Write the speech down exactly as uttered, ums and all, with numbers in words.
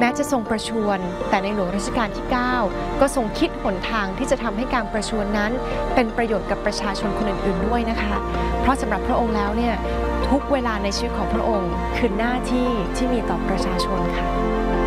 จะทรงประชวรแต่ในหลวงรัชกาลที่ เก้า ก็ทรงคิดหนทางที่จะทำให้การประชวรนั้นเป็นประโยชน์กับประชาชนคนอื่นๆด้วยนะคะเพราะสำหรับพระองค์แล้วเนี่ยทุกเวลาในชีวิตของพระองค์คือหน้าที่ที่มีต่อประชาชนค่ะ